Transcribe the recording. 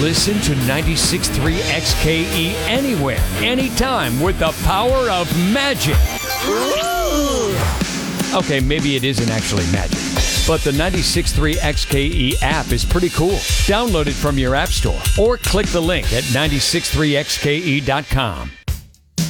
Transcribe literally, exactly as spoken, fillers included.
Listen to ninety-six point three X K E anywhere, anytime with the power of magic. Okay, maybe it isn't actually magic, but the ninety-six point three X K E app is pretty cool. Download it from your app store or click the link at nine six three x k e dot com.